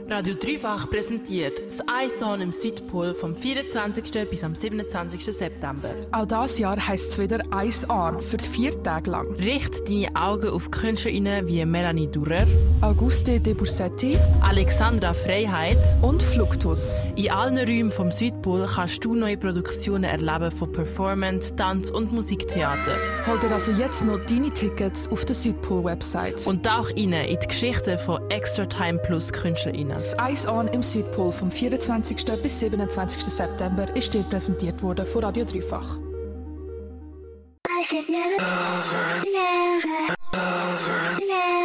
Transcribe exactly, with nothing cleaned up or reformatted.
Radio Dreifach präsentiert das Eison im Südpol vom vierundzwanzigsten bis am siebenundzwanzigsten September. Auch dieses Jahr heisst es wieder Eis an, für vier Tage lang. Richte deine Augen auf KünstlerInnen wie Melanie Durer, Auguste De Bursetti, Alexandra Freiheit und Fluctus. In allen Räumen vom Südpol kannst du neue Produktionen erleben von Performance, Tanz und Musiktheater. Hol dir also jetzt noch deine Tickets auf der Südpol-Website. Und tauch rein in die Geschichte von Extra Time Plus KünstlerInnen. Das Eis an im Südpol vom vierundzwanzigsten bis siebenundzwanzigsten September ist dir präsentiert worden von Radio Dreifach. Life is never over, never over, never.